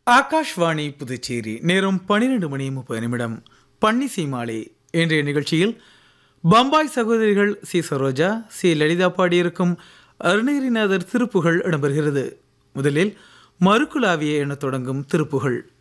ஆகாஷ்வாணி புதுச்சேரி நேரம் 12:30 பன்னிசை மாலை. இன்றைய நிகழ்ச்சியில் பம்பாய் சகோதரிகள் சி சரோஜா சி லலிதா பாடியிருக்கும் அருணகிரிநாதர் திருப்புகழ் இடம்பெறுகிறது. முதலில் மறுக்குலாவிய என தொடங்கும் திருப்புகழ்.